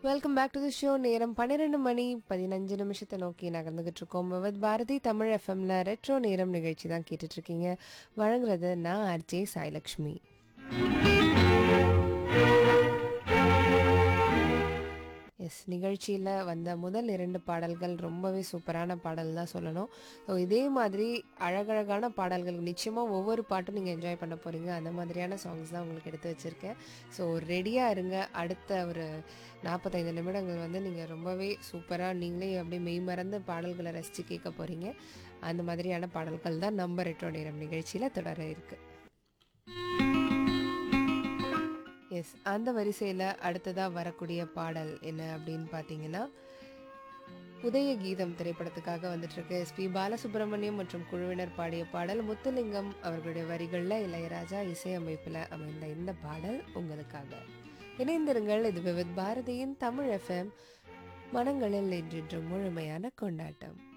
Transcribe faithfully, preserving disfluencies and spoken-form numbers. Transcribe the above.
Welcome back to the show. நேரம் பன்னிரண்டு மணி பதினைந்து நிமிஷத்தை நோக்கி நகர்ந்துகிட்டு இருக்கோம். வித் பாரதி தமிழ் எஃப்எம்ல ரெட்ரோ நேரம் நிகழ்ச்சி தான் கேட்டுட்டு இருக்கீங்க. வழங்குறது நான் ஆர்ஜே சாய்லக்ஷ்மி. எஸ், நிகழ்ச்சியில் வந்த முதல் இரண்டு பாடல்கள் ரொம்பவே சூப்பரான பாடல் தான் சொல்லணும். ஸோ இதே மாதிரி அழகழகான பாடல்கள் நிச்சயமாக ஒவ்வொரு பாட்டும் நீங்கள் என்ஜாய் பண்ண போகிறீங்க. அந்த மாதிரியான சாங்ஸ் தான் உங்களுக்கு எடுத்து வச்சுருக்கேன். ஸோ ரெடியாக இருங்க. அடுத்த ஒரு நாற்பத்தைந்து நிமிடங்கள் வந்து நீங்கள் ரொம்பவே சூப்பராக நீங்களே அப்படியே மெய் மறந்து பாடல்களை ரசித்து கேட்க போகிறீங்க. அந்த மாதிரியான பாடல்கள் தான் நம்ம ரெட்ரோ நேரம் நிகழ்ச்சியில் தொடர இருக்குது. எஸ், அந்த வரிசையில் அடுத்ததாக வரக்கூடிய பாடல் என்ன அப்படின்னு பார்த்தீங்கன்னா, உதய கீதம் திரைப்படத்துக்காக வந்துட்டுருக்கு. எஸ்பி பாலசுப்ரமணியம் மற்றும் குழுவினர் பாடிய பாடல். முத்துலிங்கம் அவர்களுடைய வரிகளில் இளையராஜா இசையமைப்பில் அமைந்த இந்த பாடல் உங்களுக்காக. இணைந்திருங்கள். இது விவித் பாரதியின் தமிழ் எஃப்எம். மனங்களில் என்றென்றும் முழுமையான கொண்டாட்டம்.